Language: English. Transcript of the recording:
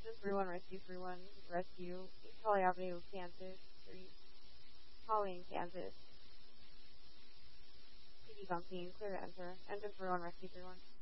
Just 3-1 rescue, 3-1 rescue. East Holly Avenue, Kansas. Holly in Kansas. PD bumping, clear to enter. Engine 3-1 rescue, 3-1.